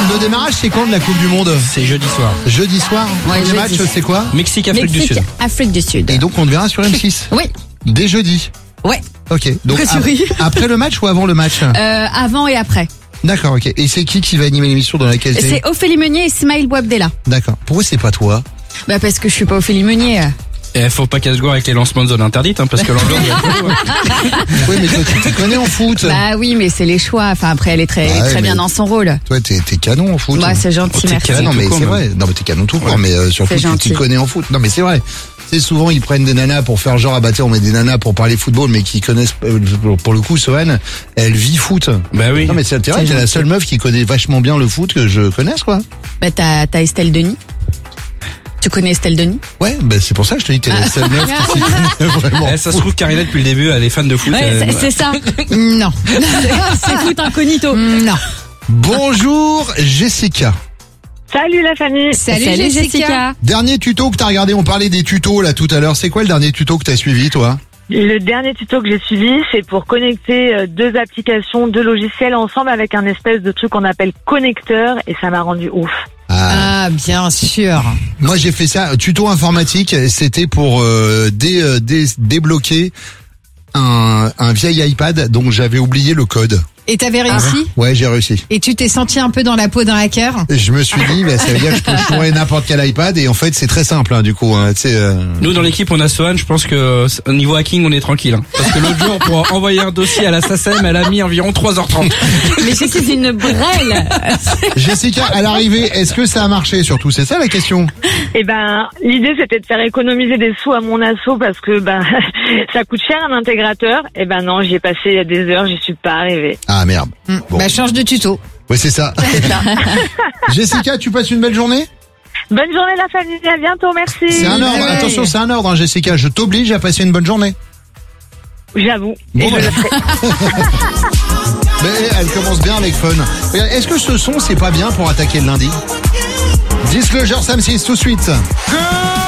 Le démarrage, c'est quand de la Coupe du Monde? C'est jeudi soir. Jeudi soir. Ouais, Le match, c'est quoi? Mexique, Afrique du Sud. Afrique du Sud. Et donc, on te verra sur M6 Oui. dès jeudi. Ouais. Ok. Donc, Pourquoi tu ris après le match ou avant le match? Avant et après. D'accord, ok. Et c'est qui va animer l'émission dans laquelle t'es? C'est Ophélie Meunier et Smaïl Bouabdella. D'accord. Pourquoi c'est pas toi? Bah parce que je suis pas Ophélie Meunier. Et faut pas qu'elle se gourre avec les lancements de zone interdite, parce que l'ambiance est Oui, mais toi, tu te connais en foot. Bah oui, mais c'est les choix. Enfin après, elle est très mais bien dans son rôle. Toi, t'es canon en foot. Bah c'est gentil, merci. Non, mais c'est vrai. Non, mais t'es canon tout court, mais surtout, tu t'y connais en foot. Non, mais c'est vrai. C'est souvent, ils prennent des nanas pour faire genre, on met des nanas pour parler football, mais qui connaissent, pour le coup, Sohan, elle vit foot. Bah oui. Non, mais c'est vrai, t'es la seule meuf qui connaît vachement bien le foot que je connaisse, quoi. Bah t'as Estelle Denis. Tu connais Estelle Denis? Ouais, bah c'est pour ça que je te dis que t'es la seule meuf qui connaît vraiment. Ça se trouve, Karina, depuis le début, elle est fan de foot. Ouais, c'est ça. Non. C'est foot incognito. Non. Bonjour, Jessica. Salut la famille. Salut Jessica. Dernier tuto que t'as regardé, on parlait des tutos là tout à l'heure. C'est quoi le dernier tuto que t'as suivi, toi? Le dernier tuto que j'ai suivi, c'est pour connecter deux applications, deux logiciels ensemble avec un espèce de truc qu'on appelle connecteur et ça m'a rendu ouf. Ah, bien sûr. Moi j'ai fait ça, tuto informatique, c'était pour débloquer un vieil iPad dont j'avais oublié le code. Et t'avais réussi? Ouais, j'ai réussi. Et tu t'es senti un peu dans la peau d'un hacker? Je me suis dit, ça veut dire que je peux chourer n'importe quel iPad et en fait c'est très simple du coup. Nous dans l'équipe on a Sohan, je pense que au niveau hacking on est tranquille. Parce que l'autre jour pour envoyer un dossier à la SACEM, elle a mis environ 3h30. Mais je suis une brêle. Jessica, à l'arrivée, est-ce que ça a marché surtout? C'est ça la question. Eh ben, l'idée c'était de faire économiser des sous à mon asso parce que ça coûte cher un intégrateur. Eh ben non, j'y ai passé des heures, j'y suis pas arrivée. Ah merde. Bon. Bah change de tuto. Oui, c'est ça. Jessica, tu passes une belle journée? Bonne journée la famille, à bientôt, merci. C'est un ordre, attention, c'est un ordre, Jessica. Je t'oblige à passer une bonne journée. J'avoue. Bon, et je le ferai. Mais elle commence bien avec fun. Regarde, est-ce que ce son, c'est pas bien pour attaquer le lundi? Disclosure Sam 6 tout de suite.